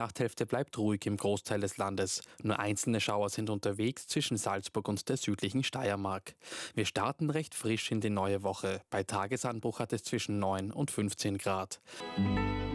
Nachthälfte bleibt ruhig im Großteil des Landes. Nur einzelne Schauer sind unterwegs zwischen Salzburg und der südlichen Steiermark. Wir starten recht frisch in die neue Woche. Bei Tagesanbruch hat es zwischen 9 und 15 Grad.